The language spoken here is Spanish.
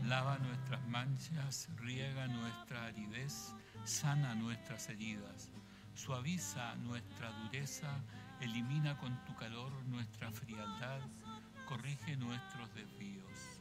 Lava nuestras manchas, riega nuestra aridez, sana nuestras heridas, suaviza nuestra dureza, elimina con tu calor nuestra frialdad, corrige nuestros desvíos.